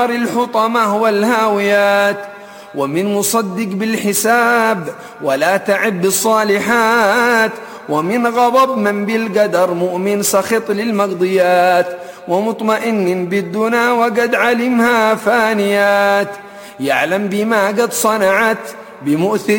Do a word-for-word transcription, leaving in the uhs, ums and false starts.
دار الحطمة والهاويات، ومن مصدق بالحساب ولا تعب بالصالحات، ومن غضب من بالقدر مؤمن سخط للمقضيات، ومطمئن بالدنا وقد علمها فانيات، يعلم بما قد صنعت بمؤثر